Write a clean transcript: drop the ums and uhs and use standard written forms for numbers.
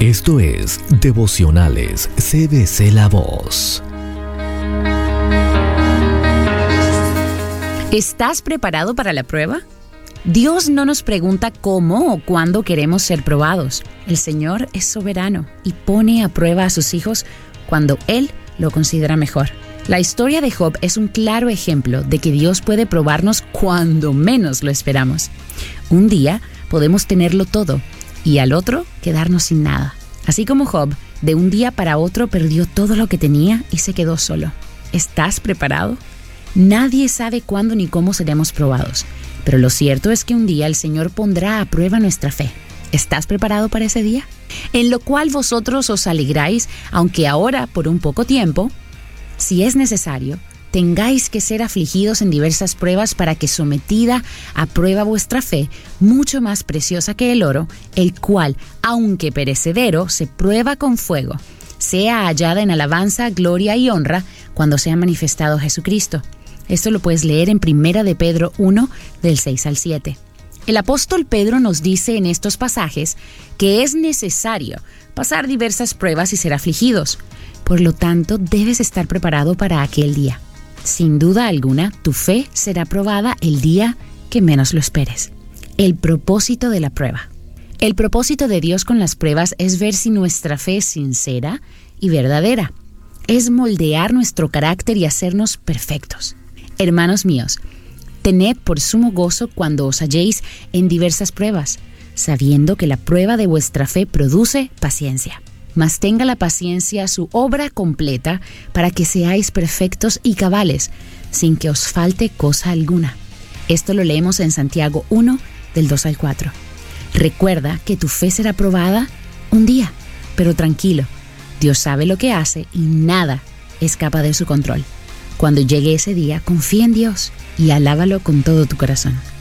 Esto es Devocionales CBC La Voz. ¿Estás preparado para la prueba? Dios no nos pregunta cómo o cuándo queremos ser probados. El Señor es soberano y pone a prueba a sus hijos cuando Él lo considera mejor. La historia de Job es un claro ejemplo de que Dios puede probarnos cuando menos lo esperamos. Un día podemos tenerlo todo y al otro quedarnos sin nada. Así como Job, de un día para otro perdió todo lo que tenía y se quedó solo. ¿Estás preparado? Nadie sabe cuándo ni cómo seremos probados, pero lo cierto es que un día el Señor pondrá a prueba nuestra fe. ¿Estás preparado para ese día? En lo cual vosotros os alegráis, aunque ahora por un poco tiempo, si es necesario, tengáis que ser afligidos en diversas pruebas para que sometida a prueba vuestra fe, mucho más preciosa que el oro, el cual, aunque perecedero, se prueba con fuego, sea hallada en alabanza, gloria y honra cuando sea manifestado Jesucristo. Esto lo puedes leer en 1 de Pedro 1, del 6 al 7. El apóstol Pedro nos dice en estos pasajes que es necesario pasar diversas pruebas y ser afligidos. Por lo tanto, debes estar preparado para aquel día. Sin duda alguna, tu fe será probada el día que menos lo esperes. El propósito de la prueba. El propósito de Dios con las pruebas es ver si nuestra fe es sincera y verdadera. Es moldear nuestro carácter y hacernos perfectos. Hermanos míos, tened por sumo gozo cuando os halléis en diversas pruebas, sabiendo que la prueba de vuestra fe produce paciencia. Mas tenga la paciencia su obra completa para que seáis perfectos y cabales, sin que os falte cosa alguna. Esto lo leemos en Santiago 1, del 2 al 4. Recuerda que tu fe será probada un día, pero tranquilo, Dios sabe lo que hace y nada escapa de su control. Cuando llegue ese día, confía en Dios y alábalo con todo tu corazón.